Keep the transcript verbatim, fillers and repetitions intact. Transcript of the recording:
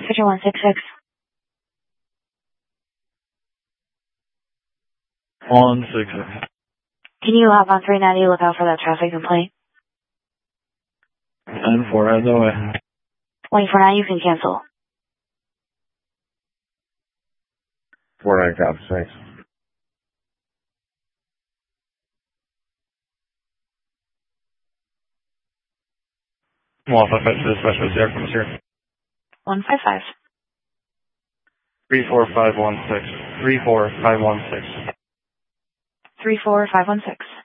Fisher one six six. one six six. Can you hop on three ninety, look out for that traffic complaint? ten four, heads away. Wait for now, you can cancel. four nine, copy, thanks. one five five to the specialist air from here. one five five. three four five one six. three four five one six. three four five one six.